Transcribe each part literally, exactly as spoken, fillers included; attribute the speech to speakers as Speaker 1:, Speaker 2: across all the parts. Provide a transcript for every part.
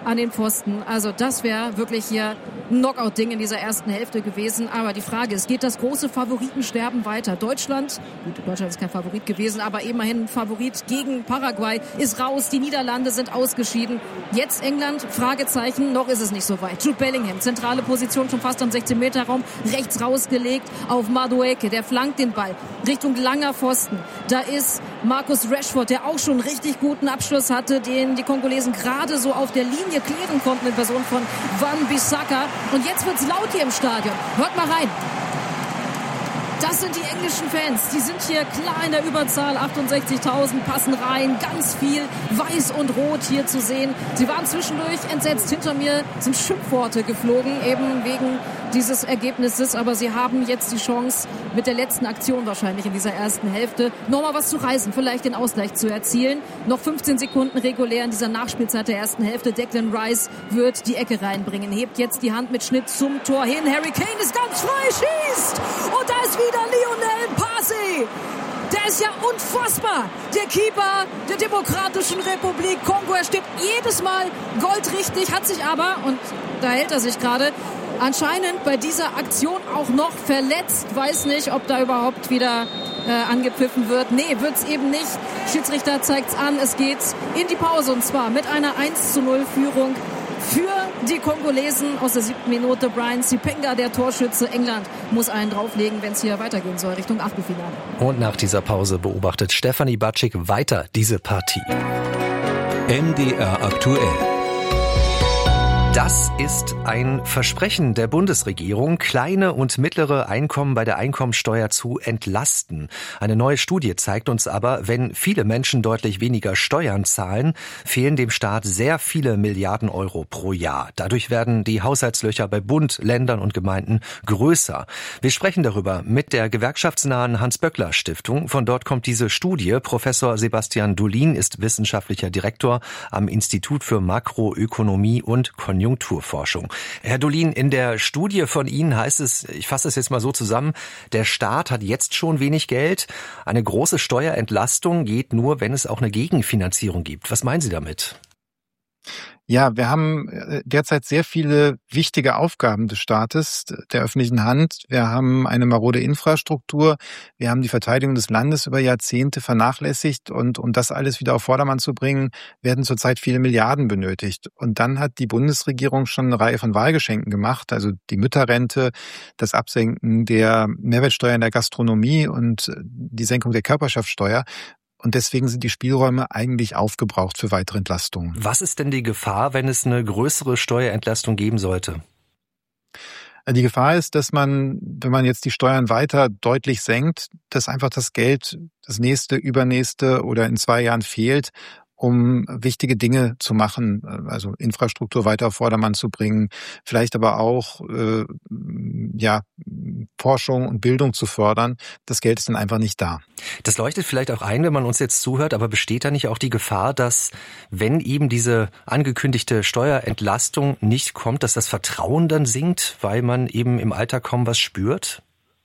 Speaker 1: an den Pfosten. Also das wäre wirklich hier ein Knockout-Ding in dieser ersten Hälfte gewesen. Aber die Frage ist, geht das große Favoritensterben weiter? Deutschland, gut, Deutschland ist kein Favorit gewesen, aber immerhin Favorit gegen Paraguay, ist raus. Die Niederlande sind ausgeschieden. Jetzt England, Fragezeichen, noch ist es nicht so weit. Jude Bellingham, zentrale Position, schon fast am sechzehn-Meter-Raum, rechts rausgelegt auf Madueke. Der flankt den Ball Richtung langer Pfosten. Da ist Marcus Rashford, der auch schon richtig guten Abschluss hatte, den die Kongolesen gerade so auf der Linie klären konnten in Person von Wan-Bissaka. Und jetzt wird's laut hier im Stadion. Hört mal rein. Das sind die englischen Fans. Die sind hier klar in der Überzahl. achtundsechzigtausend passen rein. Ganz viel Weiß und Rot hier zu sehen. Sie waren zwischendurch entsetzt. Hinter mir sind Schimpfworte geflogen, eben wegen dieses Ergebnisses. Aber sie haben jetzt die Chance, mit der letzten Aktion wahrscheinlich in dieser ersten Hälfte nochmal was zu reißen, vielleicht den Ausgleich zu erzielen. Noch fünfzehn Sekunden regulär in dieser Nachspielzeit der ersten Hälfte. Declan Rice wird die Ecke reinbringen. Hebt jetzt die Hand mit Schnitt zum Tor hin. Harry Kane ist ganz frei, schießt! Und da ist wieder Lionel Pasi. Der ist ja unfassbar. Der Keeper der Demokratischen Republik Kongo. Er steht jedes Mal goldrichtig, hat sich aber, und da hält er sich gerade, anscheinend bei dieser Aktion auch noch verletzt. Weiß nicht, ob da überhaupt wieder äh, angepfiffen wird. Nee, wird's eben nicht. Schiedsrichter zeigt's an. Es geht in die Pause, und zwar mit einer eins zu null Führung für die Kongolesen aus der siebten Minute. Brian Sipenga, der Torschütze. England muss einen drauflegen, wenn es hier weitergehen soll, Richtung Achtelfinale.
Speaker 2: Und nach dieser Pause beobachtet Stefanie Batschik weiter diese Partie.
Speaker 3: M D R aktuell.
Speaker 2: Das ist ein Versprechen der Bundesregierung, kleine und mittlere Einkommen bei der Einkommensteuer zu entlasten. Eine neue Studie zeigt uns aber, wenn viele Menschen deutlich weniger Steuern zahlen, fehlen dem Staat sehr viele Milliarden Euro pro Jahr. Dadurch werden die Haushaltslöcher bei Bund, Ländern und Gemeinden größer. Wir sprechen darüber mit der gewerkschaftsnahen Hans-Böckler-Stiftung. Von dort kommt diese Studie. Professor Sebastian Dolin ist wissenschaftlicher Direktor am Institut für Makroökonomie und Konjunkturforschung. Konjunkturforschung. Herr Dolin, in der Studie von Ihnen heißt es, ich fasse es jetzt mal so zusammen, der Staat hat jetzt schon wenig Geld. Eine große Steuerentlastung geht nur, wenn es auch eine Gegenfinanzierung gibt. Was meinen Sie damit?
Speaker 4: Ja, wir haben derzeit sehr viele wichtige Aufgaben des Staates, der öffentlichen Hand. Wir haben eine marode Infrastruktur. Wir haben die Verteidigung des Landes über Jahrzehnte vernachlässigt. Und um das alles wieder auf Vordermann zu bringen, werden zurzeit viele Milliarden benötigt. Und dann hat die Bundesregierung schon eine Reihe von Wahlgeschenken gemacht. Also die Mütterrente, das Absenken der Mehrwertsteuer in der Gastronomie und die Senkung der Körperschaftsteuer. Und deswegen sind die Spielräume eigentlich aufgebraucht für weitere Entlastungen.
Speaker 2: Was ist denn die Gefahr, wenn es eine größere Steuerentlastung geben sollte?
Speaker 4: Die Gefahr ist, dass man, wenn man jetzt die Steuern weiter deutlich senkt, dass einfach das Geld das nächste, übernächste oder in zwei Jahren fehlt, um wichtige Dinge zu machen, also Infrastruktur weiter auf Vordermann zu bringen, vielleicht aber auch äh, ja Forschung und Bildung zu fördern. Das Geld ist dann einfach nicht da.
Speaker 2: Das leuchtet vielleicht auch ein, wenn man uns jetzt zuhört, aber besteht da nicht auch die Gefahr, dass, wenn eben diese angekündigte Steuerentlastung nicht kommt, dass das Vertrauen dann sinkt, weil man eben im Alltag kaum was spürt?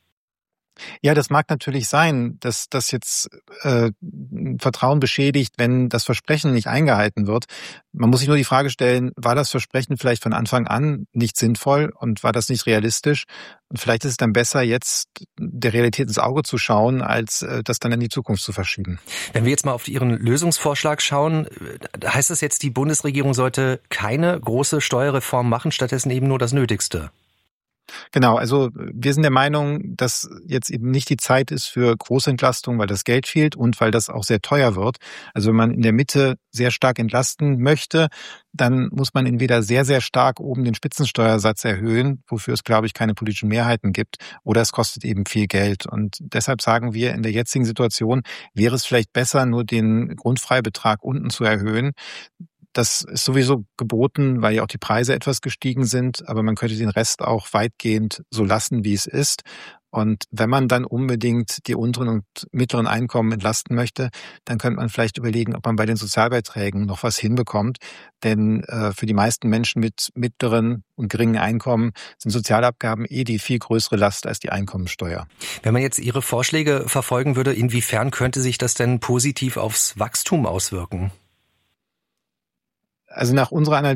Speaker 4: Ja, das mag natürlich sein, dass das jetzt äh, Vertrauen beschädigt, wenn das Versprechen nicht eingehalten wird. Man muss sich nur die Frage stellen, war das Versprechen vielleicht von Anfang an nicht sinnvoll und war das nicht realistisch? Und vielleicht ist es dann besser, jetzt der Realität ins Auge zu schauen, als äh, das dann in die Zukunft zu verschieben.
Speaker 2: Wenn wir jetzt mal auf Ihren Lösungsvorschlag schauen, heißt das jetzt, die Bundesregierung sollte keine große Steuerreform machen, stattdessen eben nur das Nötigste?
Speaker 4: Genau, also wir sind der Meinung, dass jetzt eben nicht die Zeit ist für Großentlastung, weil das Geld fehlt und weil das auch sehr teuer wird. Also wenn man in der Mitte sehr stark entlasten möchte, dann muss man entweder sehr, sehr stark oben den Spitzensteuersatz erhöhen, wofür es, glaube ich, keine politischen Mehrheiten gibt, oder es kostet eben viel Geld. Und deshalb sagen wir, in der jetzigen Situation wäre es vielleicht besser, nur den Grundfreibetrag unten zu erhöhen. Das ist sowieso geboten, weil ja auch die Preise etwas gestiegen sind, aber man könnte den Rest auch weitgehend so lassen, wie es ist. Und wenn man dann unbedingt die unteren und mittleren Einkommen entlasten möchte, dann könnte man vielleicht überlegen, ob man bei den Sozialbeiträgen noch was hinbekommt. Denn äh, für die meisten Menschen mit mittleren und geringen Einkommen sind Sozialabgaben eh die viel größere Last als die Einkommensteuer.
Speaker 2: Wenn man jetzt Ihre Vorschläge verfolgen würde, inwiefern könnte sich das denn positiv aufs Wachstum auswirken?
Speaker 4: Also nach unserer Analyse